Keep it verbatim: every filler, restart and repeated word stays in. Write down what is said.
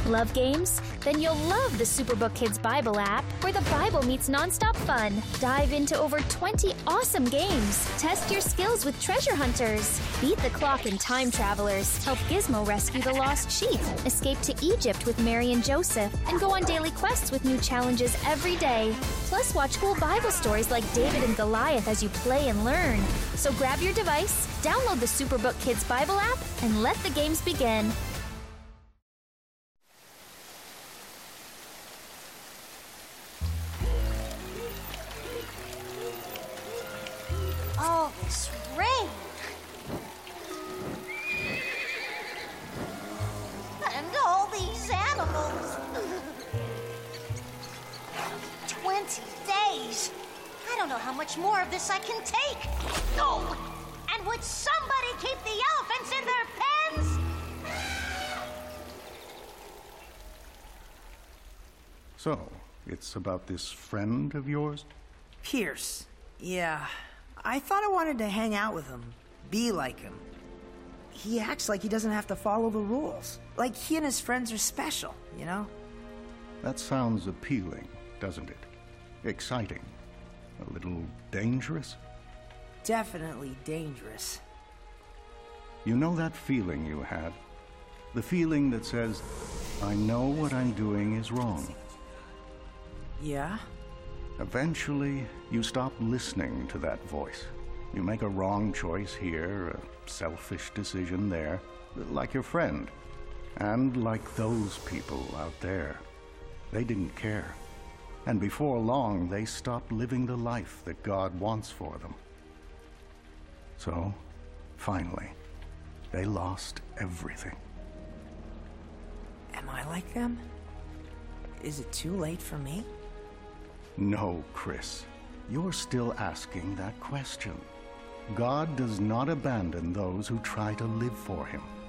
Love games? Then you'll love the Superbook Kids Bible app, where the Bible meets nonstop fun. Dive into over twenty awesome games. Test your skills with treasure hunters. Beat the clock in Time Travelers. Help Gizmo rescue the lost sheep. Escape to Egypt with Mary and Joseph. And go on daily quests with new challenges every day. Plus, watch cool Bible stories like David and Goliath as you play and learn. So grab your device, download the Superbook Kids Bible app, and let the games begin. Oh, this rain! And all these animals! Twenty days! I don't know how much more of this I can take! Oh! And would somebody keep the elephants in their pens? So, it's about this friend of yours? Pierce. Yeah. I thought I wanted to hang out with him, be like him. He acts like he doesn't have to follow the rules. Like he and his friends are special, you know? That sounds appealing, doesn't it? Exciting. A little dangerous? Definitely dangerous. You know that feeling you had? The feeling that says, I know what I'm doing is wrong. Yeah? Eventually, you stop listening to that voice. You make a wrong choice here, a selfish decision there, like your friend. And like those people out there. They didn't care. And before long, they stopped living the life that God wants for them. So, finally, they lost everything. Am I like them? Is it too late for me? No, Chris. You're still asking that question. God does not abandon those who try to live for Him.